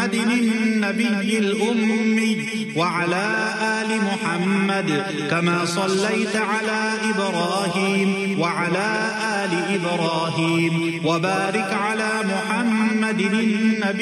محمد النبي الأمي وعلى آل محمد كما صليت على إبراهيم وعلى آل إبراهيم وبارك على محمد النبي